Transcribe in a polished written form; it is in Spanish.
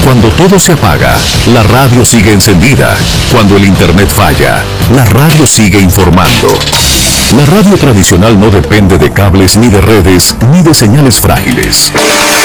Cuando todo se apaga, la radio sigue encendida. Cuando el internet falla, la radio sigue informando. La radio tradicional no depende de cables ni de redes ni de señales frágiles.